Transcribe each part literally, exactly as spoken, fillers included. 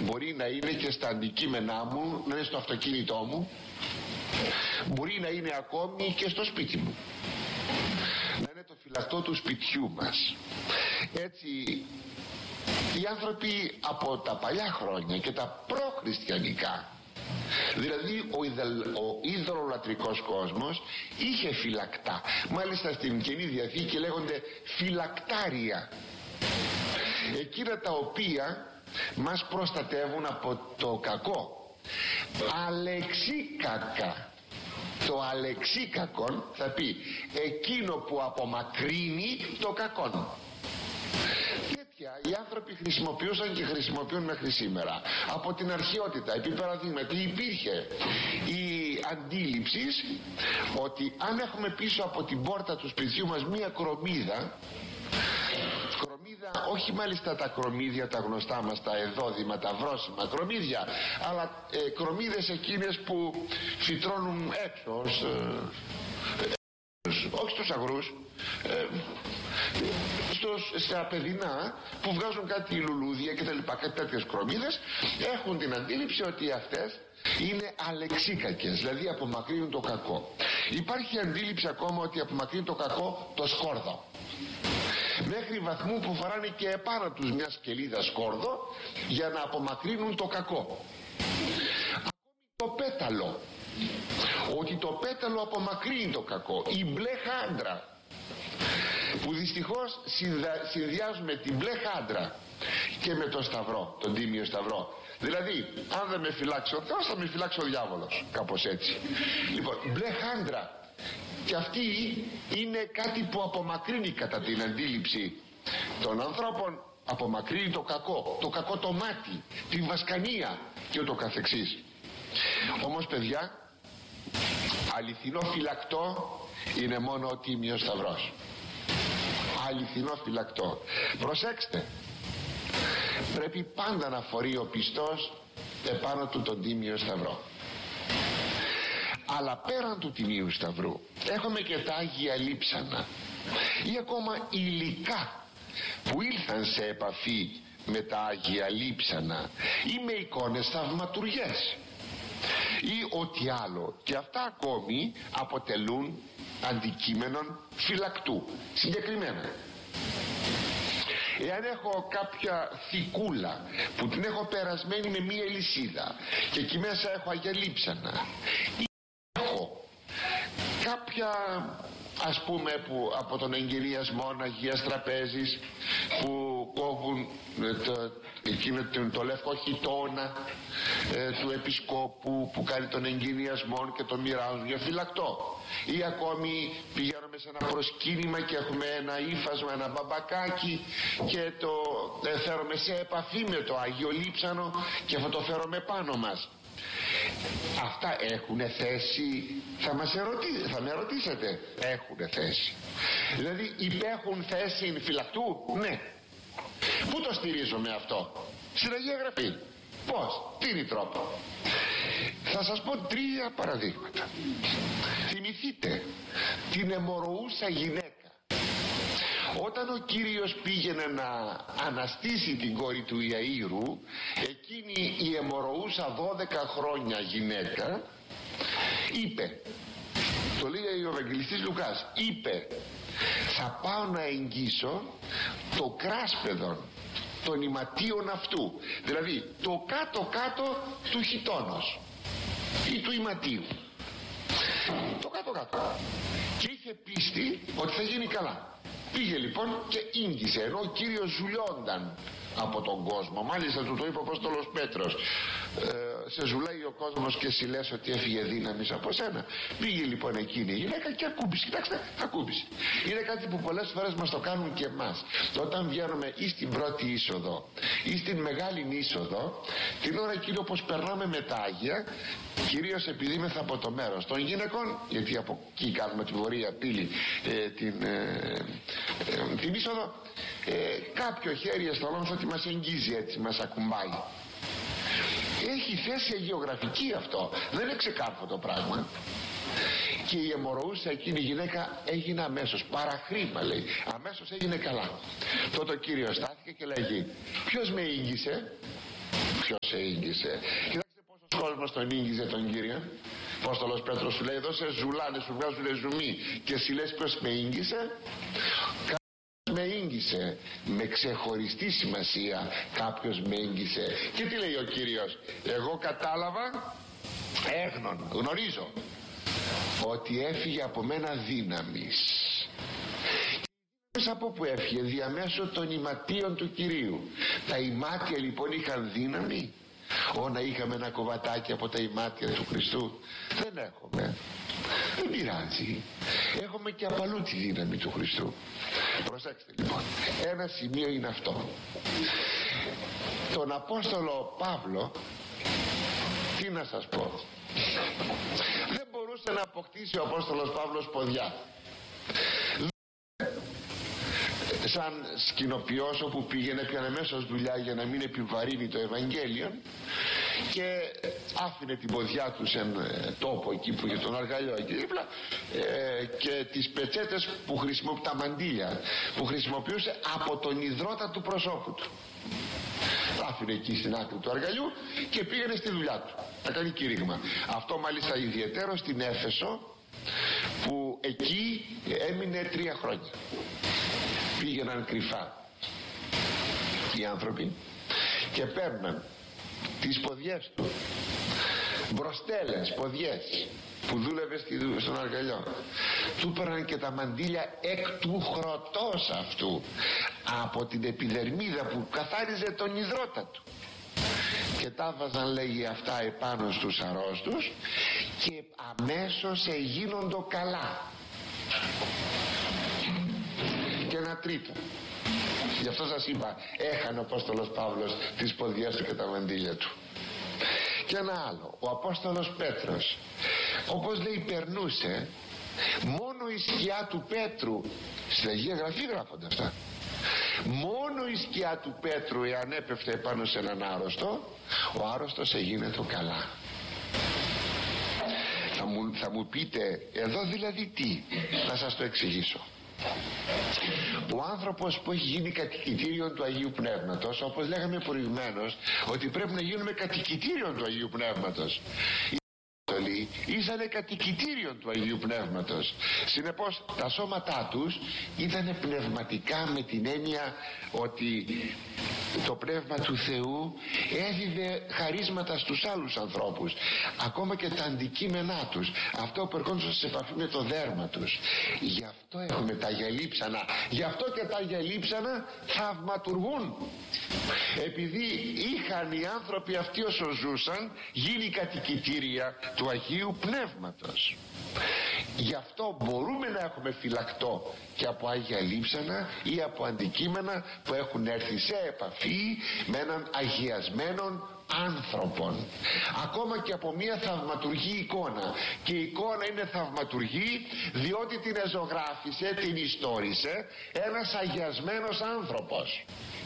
Μπορεί να είναι και στα αντικείμενά μου, να είναι στο αυτοκίνητό μου, μπορεί να είναι ακόμη και στο σπίτι μου, να είναι το φυλακτό του σπιτιού μας. Έτσι οι άνθρωποι από τα παλιά χρόνια και τα προχριστιανικά, δηλαδή ο, ιδελ, ο ειδωλολατρικός κόσμος, είχε φυλακτά. Μάλιστα στην Καινή Διαθήκη λέγονται φυλακτάρια, εκείνα τα οποία μας προστατεύουν από το κακό. Αλεξίκακα. Το αλεξίκακον θα πει εκείνο που απομακρύνει το κακόν. Τέτοια οι άνθρωποι χρησιμοποιούσαν και χρησιμοποιούν μέχρι σήμερα. Από την αρχαιότητα, επί παραδείγματι, υπήρχε η αντίληψη ότι αν έχουμε πίσω από την πόρτα του σπιτιού μας μία κρομίδα, κρομίδα, όχι μάλιστα τα κρομίδια τα γνωστά μας, τα εδόδημα, τα βρόσιμα κρομίδια, αλλά ε, κρομίδες εκείνες που φυτρώνουν έξω, ε, ε, όχι στους αγρούς, ε, στους, στα παιδινά που βγάζουν κάτι λουλούδια και τα λοιπά, κάτι τέτοιες κρομίδες, έχουν την αντίληψη ότι αυτές είναι αλεξίκακες, δηλαδή απομακρύνουν το κακό. Υπάρχει αντίληψη ακόμα ότι απομακρύνει το κακό το σκόρδο, μέχρι βαθμού που φοράνε και επάνω τους μια σκελίδα σκόρδο για να απομακρύνουν το κακό. Ακόμη το πέταλο, ότι το πέταλο απομακρύνει το κακό. Η μπλε χάντρα, που δυστυχώς συνδυάζουμε την μπλε χάντρα και με το σταυρό, τον τίμιο σταυρό. Δηλαδή αν δεν με φυλάξει ο Θεός, θα με φυλάξει ο διάβολος, κάπως έτσι. Λοιπόν, μπλε χάντρα, και αυτή είναι κάτι που απομακρύνει κατά την αντίληψη των ανθρώπων, απομακρύνει το κακό, το κακό το μάτι, τη βασκανία και ούτω καθεξής. Όμως παιδιά, αληθινό φυλακτό είναι μόνο ο τίμιος σταυρός. Αληθινό φυλακτό. Προσέξτε, πρέπει πάντα να φορεί ο πιστός επάνω του τον τίμιο σταυρό. Αλλά πέραν του Τιμίου Σταυρού έχουμε και τα Άγια Λείψανα ή ακόμα υλικά που ήλθαν σε επαφή με τα Άγια Λείψανα ή με εικόνες θαυματουργές ή ό,τι άλλο, και αυτά ακόμη αποτελούν αντικείμενον φυλακτού. Συγκεκριμένα, εάν έχω κάποια θικούλα που την έχω περασμένη με μία λυσίδα και εκεί μέσα έχω Αγία Λείψανα, ή έχω κάποια, ας πούμε, που από τον εγκυριασμό Αγίας Τραπέζης που κόβουν το, εκείνο το, το λευκό χιτώνα ε, του επισκόπου που κάνει τον εγκυριασμό και τον μοιράζουν για φυλακτό, ή ακόμη πηγαίνουμε σε ένα προσκύνημα και έχουμε ένα ύφασμα, ένα μπαμπακάκι και το ε, φέρουμε σε επαφή με το Άγιο Λείψανο και θα το φέρουμε πάνω μας. Αυτά έχουνε θέση? Θα, μας ερωτή, θα με ρωτήσετε, έχουνε θέση? Δηλαδή υπέχουν θέση φυλακτού? Ναι. Πού το στηρίζουμε αυτό? Στην Αγία Γραφή. Πώς? Τι είναι η τρόπο? Θα σας πω τρία παραδείγματα. Θυμηθείτε την αιμορροούσα γυναίκα όταν ο Κύριος πήγαινε να αναστήσει την κόρη του Ιαΐρου. Εκείνη η αιμορροούσα δώδεκα χρόνια γυναίκα είπε, το λέει ο Ευαγγελιστής Λουκάς, είπε, θα πάω να εγγύσω το κράσπεδον των ιματίων αυτού, δηλαδή το κάτω κάτω του χιτώνος ή του ιματίου, το κάτω κάτω, και είχε πίστη ότι θα γίνει καλά. Πήγε λοιπόν και ίγγισε, ενώ ο Κύριος ζουλιόνταν από τον κόσμο. Μάλιστα του το είπε ο Απόστολος Πέτρος, ε, σε ζουλάει ο κόσμος και εσύ λες ότι έφυγε δύναμης από σένα. Πήγε λοιπόν εκείνη η γυναίκα και ακούμπησε. Κοιτάξτε, ακούμπησε. Είναι κάτι που πολλές φορές μας το κάνουν και εμάς. Όταν βγαίνουμε ή στην πρώτη είσοδο ή στην μεγάλη είσοδο, την ώρα εκείνη όπως περνάμε με τα Άγια, κυρίως επειδή είμαστε από το μέρος των γυναικών, γιατί από εκεί κάνουμε τη βορεία πύλη, ε, την, ε, ε, την είσοδο, ε, κάποιο χέρι αισθανόμαστε ότι μας εγγύζει, έτσι μας ακουμπάει. Έχει θέση αγιογραφική αυτό, δεν είναι ξεκάρφο το πράγμα. Και η αιμορροούσα εκείνη η γυναίκα έγινε αμέσως, παραχρήμα λέει, αμέσως έγινε καλά. Τότε ο Κύριος στάθηκε και λέγει, ποιος με ήγγισε? ποιος σε ήγγισε. Κοιτάξτε πόσος κόσμος τον ήγγιζε τον Κύριο. Ο Απόστολος Πέτρος σου λέει, εδώ σε ζουλάνε, σου βγάζουνε ζουμί και εσύ λες ποιος με ήγγισε. Με ήγγισε με ξεχωριστή σημασία, κάποιος με ήγγισε. Και τι λέει ο Κύριος? Εγώ κατάλαβα, έγνων, γνωρίζω ότι έφυγε από μένα δύναμης. Και από που έφυγε? Διαμέσου των ηματίων του Κυρίου. Τα ημάτια λοιπόν είχαν δύναμη. Ω να είχαμε ένα κοβατάκι από τα ημάτια του Χριστού. Δεν έχουμε. Δεν πειράζει. Έχουμε και από αλλού τη δύναμη του Χριστού. Προσέξτε λοιπόν. Ένα σημείο είναι αυτό. Τον Απόστολο Παύλο, τι να σας πω, δεν μπορούσε να αποκτήσει ο Απόστολος Παύλος ποδιά. Σαν σκηνοποιός όπου πήγαινε, πιανε μέσος δουλειά για να μην επιβαρύνει το Ευαγγέλιο και άφηνε την ποδιά του σε τόπο εκεί που είχε τον αργαλιό εκεί δίπλα, ε, και τις πετσέτες που χρησιμοποιούσε, τα μαντίλια που χρησιμοποιούσε από τον ιδρώτα του προσώπου του. Τα άφηνε εκεί στην άκρη του αργαλιού και πήγαινε στη δουλειά του να κάνει κήρυγμα. Αυτό μάλιστα ιδιαίτερο στην Έφεσο, που εκεί έμεινε τρία χρόνια. Πήγαιναν κρυφά οι άνθρωποι και παίρναν τις ποδιές του, μπροστέλες ποδιές που δούλευε στον αργαλιό, του παίρναν και τα μαντίλια εκ του χρωτός αυτού, από την επιδερμίδα που καθάριζε τον ιδρώτα του, και τα βάζαν, λέγει, αυτά επάνω στους αρρώστους και αμέσως εγίνοντο καλά. Και ένα τρίτο, γι' αυτό σας είπα, έχανε ο Απόστολος Παύλος τις ποδιές του και τα μαντίλια του. Και ένα άλλο, ο Απόστολος Πέτρος, όπως λέει, περνούσε, μόνο η σκιά του Πέτρου, στην Αγία Γραφή γράφονται αυτά, μόνο η σκιά του Πέτρου εάν έπεφτε πάνω σε έναν άρρωστο, ο άρρωστος εγίνετο καλά. Θα μου, θα μου πείτε, εδώ δηλαδή τι? Θα σας το εξηγήσω. Ο άνθρωπος που έχει γίνει κατοικητήριο του Αγίου Πνεύματος, όπως λέγαμε προηγουμένως, ότι πρέπει να γίνουμε κατοικητήριο του Αγίου Πνεύματος, ήσανε κατοικητήριο του Αγίου Πνεύματος. Συνεπώς τα σώματά τους ήταν πνευματικά, με την έννοια ότι το Πνεύμα του Θεού έδιδε χαρίσματα στους άλλους ανθρώπους, ακόμα και τα αντικείμενά τους, αυτό που ερχόντουσαν σε επαφή με το δέρμα τους. Γι' αυτό έχουμε τα αγιαλείψανα, γι' αυτό και τα αγιαλείψανα θαυματουργούν, επειδή είχαν οι άνθρωποι αυτοί όσο ζούσαν γίνει κατοικητήρια του Αγίου Πνεύματος. Γι' αυτό μπορούμε να έχουμε φυλακτό και από Άγια Λείψανα ή από αντικείμενα που έχουν έρθει σε επαφή με έναν αγιασμένον άνθρωπον, ακόμα και από μια θαυματουργή εικόνα. Και η εικόνα είναι θαυματουργή διότι την εζωγράφησε, την ιστόρισε ένας αγιασμένος άνθρωπος.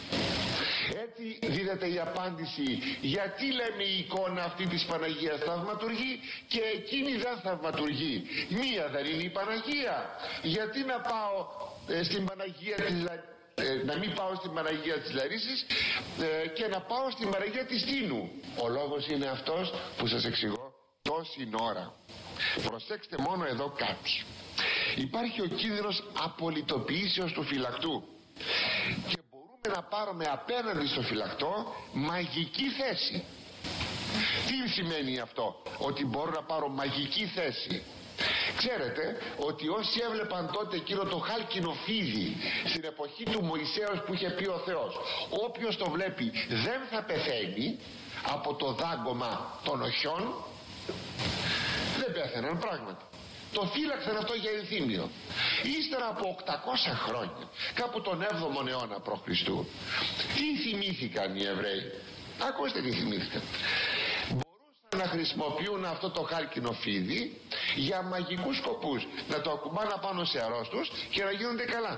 Έτσι δίδεται η απάντηση γιατί λέμε η εικόνα αυτή της Παναγίας θαυματουργεί και εκείνη δεν θαυματουργεί. Μία δεν είναι η Παναγία. Γιατί να πάω ε, στην Παναγία της ε, να μην πάω στην Παναγία της Λαρίσης ε, και να πάω στην Παναγία της Τίνου? Ο λόγος είναι αυτός που σας εξηγώ τόση ώρα. Προσέξτε μόνο εδώ κάτι. Υπάρχει ο κίνδυνος απολυτοποιήσεως του φυλακτού και να πάρουμε απέναντι στο φυλακτό μαγική θέση. Τι σημαίνει αυτό? Ότι μπορώ να πάρω μαγική θέση. Ξέρετε ότι όσοι έβλεπαν τότε εκείνο το χάλκινο φίδι στην εποχή του Μωυσέως που είχε πει ο Θεός, όποιος το βλέπει δεν θα πεθαίνει από το δάγκωμα των οχιών, δεν πέθαιναν πράγματι. Το φύλαξαν αυτό για ενθύμιο. Ύστερα από οκτακόσια χρόνια, κάπου τον έβδομο αιώνα π.Χ., τι θυμήθηκαν οι Εβραίοι? Ακούστε τι θυμήθηκαν. Μπορούσαν να χρησιμοποιούν αυτό το χάλκινο φίδι για μαγικούς σκοπούς, να το ακουμπάνε πάνω σε αρρώστους και να γίνονται καλά.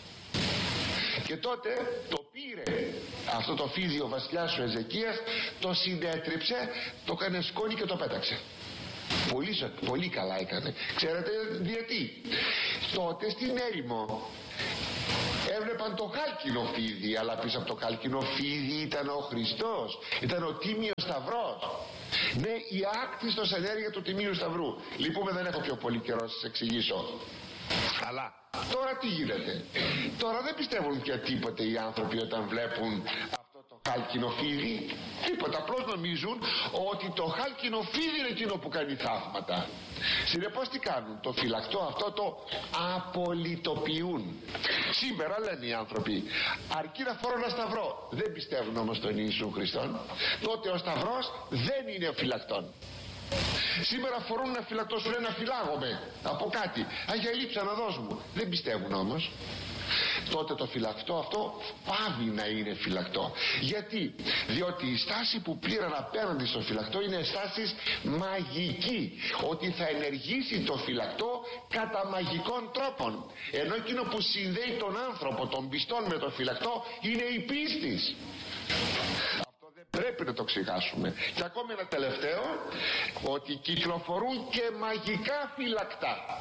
Και τότε το πήρε αυτό το φίδι ο βασιλιάς ο Εζεκίας, το συνέτριψε, το έκανε σκόνη και το πέταξε. Πολύ, πολύ καλά έκανε. Ξέρετε γιατί? Τότε στην έρημο έβλεπαν το χάλκινο φίδι, αλλά πίσω από το χάλκινο φίδι ήταν ο Χριστός, ήταν ο Τίμιος Σταυρός. Ναι, η άκτιστος ενέργεια του Τιμίου Σταυρού. Λυπούμε, δεν έχω πιο πολύ καιρό να σας εξηγήσω. Αλλά τώρα τι γίνεται? Τώρα δεν πιστεύουν πια τίποτε οι άνθρωποι όταν βλέπουν αυτό το χάλκινο φίδι. Τίποτα, απλώς νομίζουν ότι το χάλκινο φίδι είναι εκείνο που κάνει θαύματα. Συνεπώς τι κάνουν? Το φυλακτό αυτό το απολυτοποιούν. Σήμερα λένε οι άνθρωποι, αρκεί να φορώ ένα σταυρό. Δεν πιστεύουν όμως τον Ιησού Χριστόν. Τότε ο σταυρός δεν είναι ο φυλακτών. Σήμερα φορούν ένα φυλακτό, σου λένε να φυλάγομαι από κάτι. Αγία λείψα να δώσ' μου. Δεν πιστεύουν όμως. Τότε το φυλακτό αυτό πάβει να είναι φυλακτό. Γιατί? Διότι η στάση που πήραν απέναντι στο φυλακτό είναι στάση μαγική, ότι θα ενεργήσει το φυλακτό κατά μαγικών τρόπων, ενώ εκείνο που συνδέει τον άνθρωπο, τον πιστόν, με το φυλακτό είναι η πίστη. Αυτό δεν πρέπει να το ξεχάσουμε. Και ακόμη ένα τελευταίο, ότι κυκλοφορούν και μαγικά φυλακτά,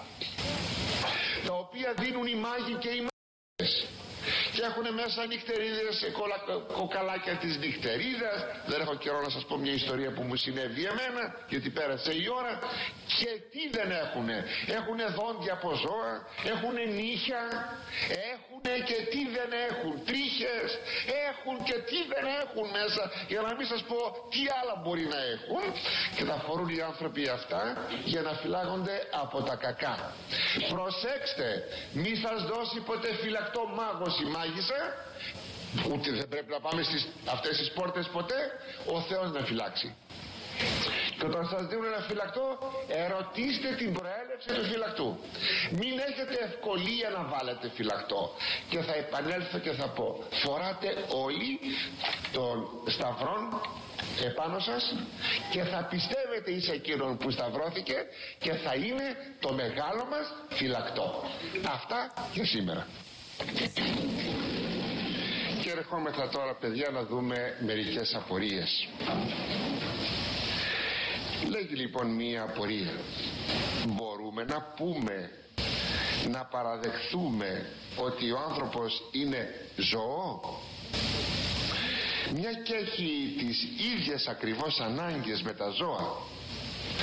τα οποία δίνουν οι μάγοι και οι μάγες, και έχουν μέσα νυχτερίδες, κοκαλάκια της νυχτερίδας. Δεν έχω καιρό να σας πω μια ιστορία που μου συνέβη εμένα, γιατί πέρασε η ώρα. Και τι δεν έχουνε? Έχουνε δόντια από ζώα, έχουνε νύχια, έχουνε και τι δεν έχουν, τρίχες, έχουν και τι δεν έχουν μέσα, για να μην σας πω τι άλλα μπορεί να έχουν. Και τα φορούν οι άνθρωποι αυτά για να φυλάγονται από τα κακά. Προσέξτε, μη σας δώσει ποτέ φυλακτό μάγος η μάγισσα, ούτε δεν πρέπει να πάμε στις αυτές τις πόρτες ποτέ. Ο Θεός να φυλάξει. Και όταν σας δίνουν ένα φυλακτό, ερωτήστε την προέλευση του φυλακτού. Μην έχετε ευκολία να βάλετε φυλακτό. Και θα επανέλθω και θα πω, φοράτε όλοι τον σταυρόν επάνω σας και θα πιστεύετε εις εκείνον που σταυρώθηκε και θα είναι το μεγάλο μας φυλακτό. Αυτά για σήμερα. Και ερχόμεθα τώρα, παιδιά, να δούμε μερικές απορίες. Λέγει λοιπόν μία απορία. Μπορούμε να πούμε, να παραδεχθούμε ότι ο άνθρωπος είναι ζώο, μια και έχει τις ίδιες ακριβώς ανάγκες με τα ζώα?